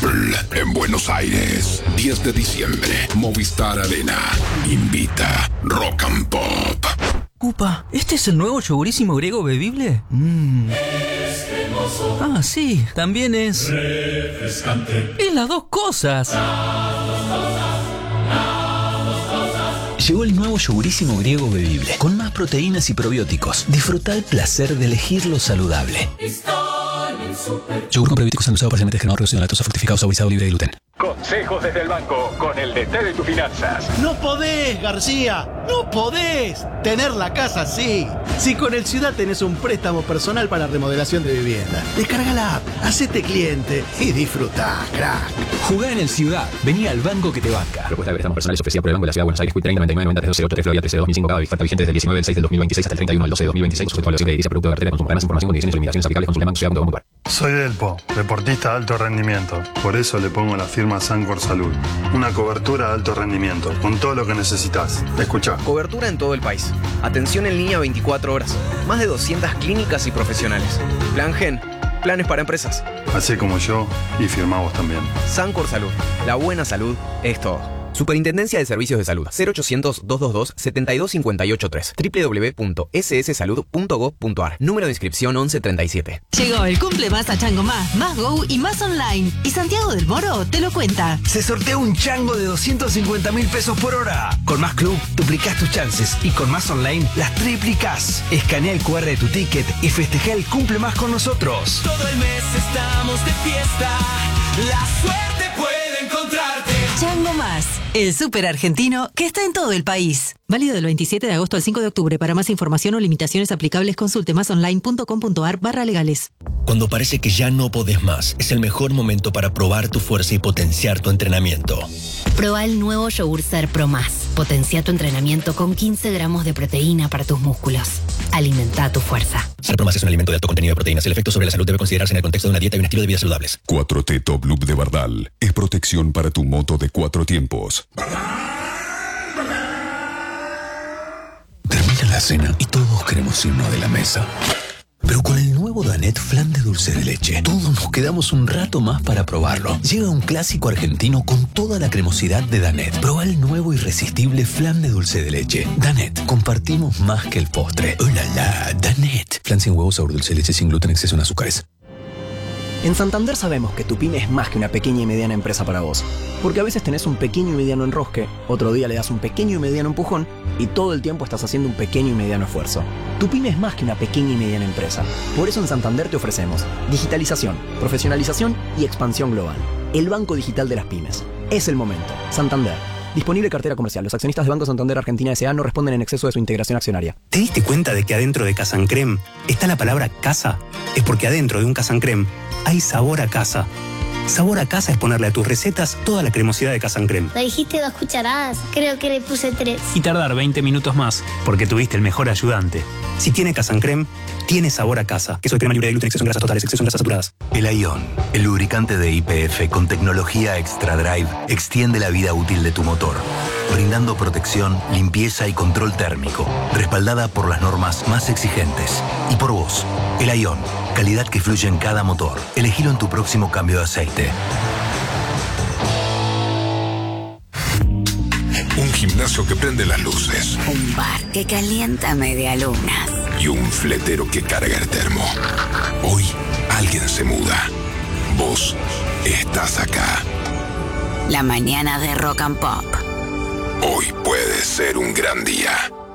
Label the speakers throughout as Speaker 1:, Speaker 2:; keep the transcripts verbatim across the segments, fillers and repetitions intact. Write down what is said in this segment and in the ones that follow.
Speaker 1: Apple en Buenos Aires. diez de diciembre. Movistar Arena. Invita Rock and Pop.
Speaker 2: Upa, ¿este es el nuevo yogurísimo griego bebible? Mmm. Ah, sí, también es... refrescante. Es las dos cosas.
Speaker 3: Llegó el nuevo yogurísimo griego bebible, con más proteínas y probióticos. Disfruta el placer de elegir lo saludable. Yogur con probióticos endulzado parcialmente descremado, reducido en lactosa, fructificado, suavizado, libre de gluten.
Speaker 4: Consejos desde el banco con el D T de tus finanzas.
Speaker 5: No podés, García, no podés tener la casa así. Si con el Ciudad tenés un préstamo personal para remodelación de vivienda, descarga la app, hacete cliente y disfrutá, crack.
Speaker 3: Jugá en el Ciudad, vení al banco que te banca.
Speaker 6: Propuesta de préstamos personales ofrecida por el Banco de la Ciudad de Buenos Aires, treinta noventa y nueve noventa trece ocho tres Florida trece dos mil cinco, cada oferta vigente desde el diecinueve del seis del dos mil veintiséis hasta el treinta y uno del doce del dos mil veintiséis, sujeto a la crediticia, producto de cartera de consumo. Para más información, condiciones y limitaciones aplicables, consulte banco ciudad punto com punto a r.
Speaker 7: Soy Delpo, deportista de alto rendimiento. Por eso le pongo la firma Sancor Salud. Una cobertura de alto rendimiento, con todo lo que necesitas. Escuchá.
Speaker 8: Cobertura en todo el país. Atención en línea veinticuatro horas. Más de doscientas clínicas y profesionales. Plan Gen. Planes para empresas.
Speaker 7: Así como yo, y firmamos también.
Speaker 8: Sancor Salud. La buena salud es todo. Superintendencia de Servicios de Salud. cero ochocientos, doscientos veintidós, setenta y dos cincuenta y ocho tres. doble u doble u doble u punto ese ese salud punto gob punto a r. Número de inscripción once treinta y siete.
Speaker 9: Llegó el cumple más a Chango Más, más Go y más online. Y Santiago del Moro te lo cuenta.
Speaker 10: Se sortea un chango de doscientos cincuenta mil pesos por hora. Con Más Club duplicás tus chances y con Más Online las triplicás. Escanea el cu erre de tu ticket y festeja el cumple más con nosotros.
Speaker 11: Todo el mes estamos de fiesta. La suerte puede encontrarte.
Speaker 9: Chango Más, el súper argentino que está en todo el país. Válido del veintisiete de agosto al cinco de octubre. Para más información o limitaciones aplicables, consulte más online punto com punto a r barra legales.
Speaker 12: Cuando parece que ya no podés más, es el mejor momento para probar tu fuerza y potenciar tu entrenamiento.
Speaker 13: Proba el nuevo yogur Ser Pro Más. Potencia tu entrenamiento con quince gramos de proteína para tus músculos. Alimenta tu fuerza.
Speaker 12: Ser Pro Más es un alimento de alto contenido de proteínas. El efecto sobre la salud debe considerarse en el contexto de una dieta y un estilo de vida saludables.
Speaker 1: cuatro T Top Loop de Bardal es protección para tu moto de cuatro tiempos.
Speaker 3: Termina la cena y todos queremos irnos de la mesa. Pero con el nuevo Danet Flan de dulce de leche, todos nos quedamos un rato más para probarlo. Llega un clásico argentino con toda la cremosidad de Danet. Proba el nuevo irresistible Flan de dulce de leche. Danet, compartimos más que el postre. ¡Oh, la, la! Danet. Flan sin huevos, sabor dulce de leche, sin gluten, exceso en azúcares.
Speaker 14: En Santander sabemos que tu pyme es más que una pequeña y mediana empresa para vos. Porque a veces tenés un pequeño y mediano enrosque, otro día le das un pequeño y mediano empujón y todo el tiempo estás haciendo un pequeño y mediano esfuerzo. Tu pyme es más que una pequeña y mediana empresa. Por eso en Santander te ofrecemos digitalización, profesionalización y expansión global. El banco digital de las pymes. Es el momento. Santander. Disponible cartera comercial. Los accionistas de Banco Santander Argentina S A no responden en exceso de su integración accionaria.
Speaker 15: ¿Te diste cuenta de que adentro de Casancrem está la palabra casa? Es porque adentro de un Casancrem hay sabor a casa. Sabor a casa es ponerle a tus recetas toda la cremosidad de Casancrem.
Speaker 16: Me dijiste dos cucharadas, creo que le puse tres.
Speaker 17: Y tardar veinte minutos más, porque tuviste el mejor ayudante.
Speaker 15: Si tiene Casancrem, tiene sabor a casa. Queso de crema libre de gluten, exceso en grasas totales, exceso en grasas saturadas.
Speaker 18: El Ion, el lubricante de Y P F con tecnología Extra Drive, extiende la vida útil de tu motor, brindando protección, limpieza y control térmico, respaldada por las normas más exigentes. Y por vos, el Ion, calidad que fluye en cada motor. Elegilo en tu próximo cambio de aceite.
Speaker 1: Un gimnasio que prende las luces.
Speaker 19: Un bar que calienta medialunas.
Speaker 1: Y un fletero que carga el termo. Hoy alguien se muda. Vos estás acá.
Speaker 19: La mañana de Rock and Pop.
Speaker 1: Hoy puede ser un gran día.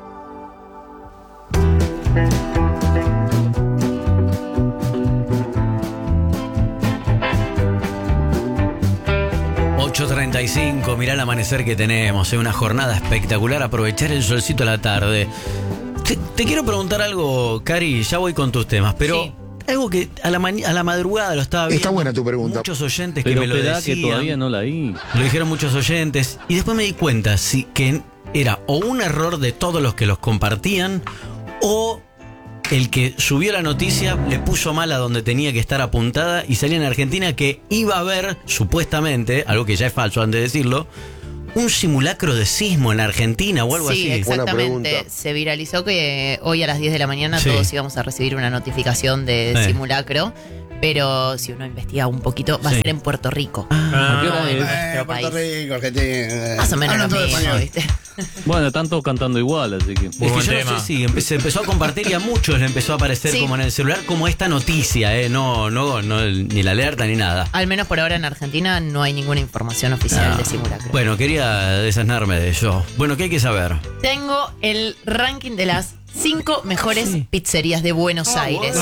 Speaker 20: ocho treinta y cinco, mirá el amanecer que tenemos, es una jornada espectacular, aprovechar el solcito a la tarde. Te, te quiero preguntar algo, Cari, ya voy con tus temas, pero sí. Algo que a la, a la madrugada lo estaba viendo.
Speaker 21: Está buena tu pregunta.
Speaker 20: Muchos oyentes
Speaker 21: pero
Speaker 20: que me lo decían.
Speaker 21: Que todavía no la vi.
Speaker 20: Lo dijeron muchos oyentes y después me di cuenta sí, que era o un error de todos los que los compartían o el que subió la noticia le puso mal a donde tenía que estar apuntada y salía en Argentina que iba a haber, supuestamente, algo que ya es falso antes de decirlo, un simulacro de sismo en Argentina o algo
Speaker 22: sí,
Speaker 20: así.
Speaker 22: Sí, exactamente. Se viralizó que hoy a las diez de la mañana sí. todos íbamos a recibir una notificación de sí. simulacro.
Speaker 14: pero si uno investiga un poquito, va
Speaker 20: Sí.
Speaker 14: a ser en Puerto Rico.
Speaker 20: ¿A qué hora
Speaker 14: No en
Speaker 20: es?
Speaker 14: nuestro
Speaker 5: Eh, Puerto
Speaker 14: país.
Speaker 5: Rico, Argentina.
Speaker 14: Más o menos
Speaker 5: Hablan
Speaker 14: lo
Speaker 5: todo
Speaker 14: mismo,
Speaker 5: español.
Speaker 14: ¿viste?
Speaker 12: Bueno, están todos cantando igual, así que.
Speaker 20: Es que yo no sé si empe- se empezó a compartir y a muchos le empezó a aparecer
Speaker 14: Sí.
Speaker 20: como en el celular como esta noticia, eh, no, no, no el- ni la alerta ni nada.
Speaker 14: Al menos por ahora en Argentina no hay ninguna información oficial
Speaker 20: Ah.
Speaker 14: de simulacro.
Speaker 20: Bueno, quería desasnarme de ello. Bueno, ¿qué hay que saber?
Speaker 14: Tengo el ranking de las cinco mejores pizzerías de Buenos Aires.